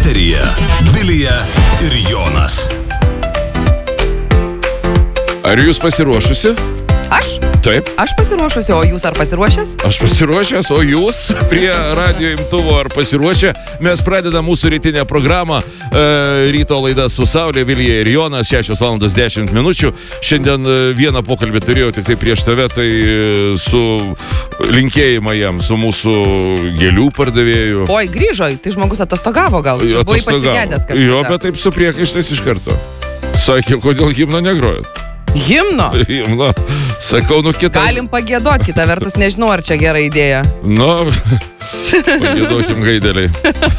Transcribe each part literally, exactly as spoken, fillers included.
Eteryje Vilija ir Jonas. Ar jūs pasiruošusi? Aš? Taip. Aš pasiruošusi, o jūs ar pasiruošęs? Aš pasiruošęs, o jūs prie radio imtuvo ar pasiruošę? Mes pradedam mūsų rytinę programą. E, ryto laida su Saulė, Vilija ir Jonas, šešios valandos dešimt minučių. Šiandien vieną pokalbį turėjau tik tai prieš tave, tai su linkėjimą jam, su mūsų gėlių pardavėju. Oi, grįžo, tai žmogus atostogavo gal. Čia buvai pasigedęs kažką. Jo, bet taip su priekaištais iš karto. Sakė, kodėl himną negrojat? Himno? Himno. Sakau, nu kitą. Galim pagėdot, kitą vertus nežinau, ar čia gera idėja. Nu, pagėdokim gaideliai.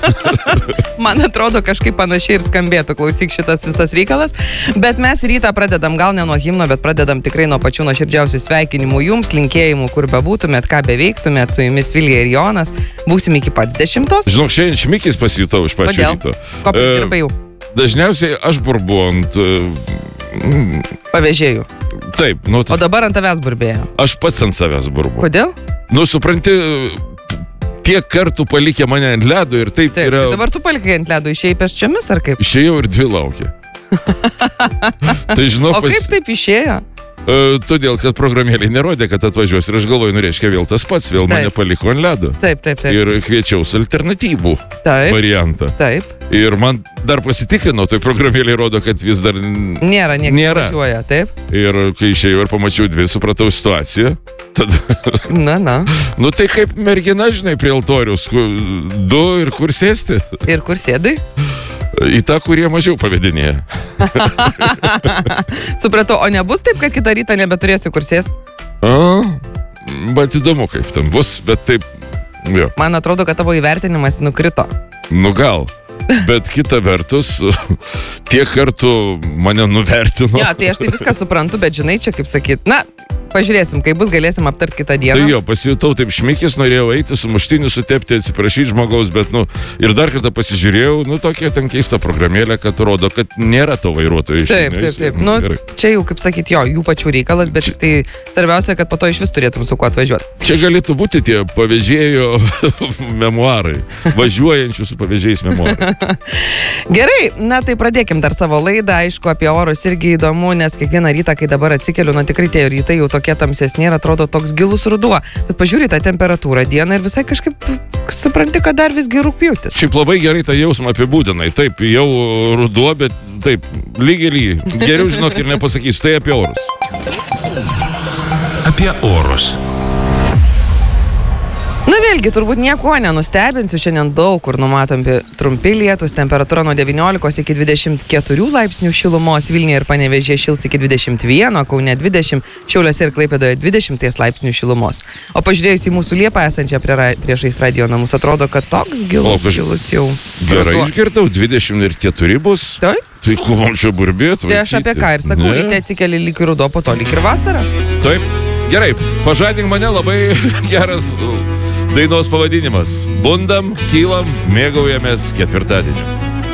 Man atrodo, kažkaip panašiai ir skambėtų, klausyk šitas visas reikalas. Bet mes rytą pradedam gal ne nuo himno, bet pradedam tikrai nuo pačių nuoširdžiausių sveikinimų jums, linkėjimų, kur bebūtumėt, ką beveiktumėt, su jumis Vilija ir Jonas. Būsim iki pat dešimtos. Žinok, šiandien šmikis pasijutau iš pačio ryto. Ko pridirbai jau? Dažniausiai aš burbu ant... Mm, pavėžėjų. Taip, nu... O dabar ant tavęs burbėjo. Aš pats ant savęs burbu. Kodėl? Nu, supranti, tiek kartų palikė mane ant ledo ir taip, taip yra... Tai dabar tu palikai ant ledo, išėjai pėsčiomis ar kaip? Išėjau ir dvi laukia. Tai žinau, o pas... kaip taip išėjo? Uh, todėl, kad programėlė nerodė, kad atvažiuos ir aš galvoju, nu reiškia vėl tas pats, vėl taip. Mane paliko ant ledo. Taip, taip, taip. Ir kviečiaus alternatyvų taip. variantą. Taip. Ir man dar pasitikrino, tai programėlė rodo, kad vis dar nėra, nėra. Važiuoja, taip. Ir kai išėjau ir pamačiau dvi, supratau situaciją. Tada... Na, na. Nu tai kaip mergina, žinai, prie altorius, du ir kur sėsti. Ir kur sėdai? Į tą, kurie mažiau pavedinėja. Supratau, o nebus taip, kad kitą rytą nebeturėsiu kur sėsti? A, bet įdomu, kaip ten bus, bet taip, jo. Man atrodo, kad tavo įvertinimas nukrito. Nu gal, bet kita vertus, tiek kartų mane nuvertino. Ja, tai aš tai viską suprantu, bet žinai, čia kaip sakyt, na... Pažiūrėsim, kai bus, galėsim aptart kitą dieną. Tai jo, pasijutau taip šmikis, norėjau eiti su muštiniu sutepti, atsiprašyti žmogaus, bet, nu, ir dar kartą pasižiūrėjau, nu, tokia ten keista programėlė, kad rodo, kad nėra to vairuotojo iš. Taip, taip, taip. Nu, gerai. Čia jau, kaip sakyt, jo, jų pačių reikalas, bet čia... tai svarbiausia, kad po to iš vis turėtum su kuo atvažiuoti. Čia galėtų būti tie pavėžėjo memuarai, važiuojančių su pavėžėjais memuarai. Gerai, na tai pradėkim dar savo laidą, aišku, apie orus irgi įdomu, nes kiekvieną rytą, kai dabar atsikeliu, na tikrai tie rytai jau tokie tamsesni ir atrodo toks gilus ruduo. Bet pažiūrė tą temperatūrą dieną ir visai kažkaip supranti, kad dar visgi rugpjūtis. Šiaip labai gerai tą jausmą apibūdinai. Taip, jau ruduo, bet taip, lygiai lygiai. Geriau žinok ir nepasakys, tai apie orus. Apie orus. Na vėlgi, turbūt nieko nenustebinsiu, šiandien daug kur numatomi trumpi lietūs, temperatūra nuo devyniolikos iki dvidešimt keturių laipsnių šilumos, Vilniuje ir Panevėžyje šils iki dvidešimt vieno, Kaune dvidešimt, Šiauliuose ir Klaipėdoje dvidešimt laipsnių šilumos. O pažiūrėjus į mūsų Liepą esančią prie ra... priešais radio namus, atrodo, kad toks gilus kaž... šilus jau. Gerai išgirdau, dvidešimt keturi bus. Taip. Tai ko man čia burbėt? Tai aš apie ką ir sakau, ryte atsikeli lyg ir ruduo, po to lyg ir vasara. Taip, gerai, pažadink mane, labai geras dainos pavadinimas. Bundam, kylam, mėgaujamės ketvirtadienį.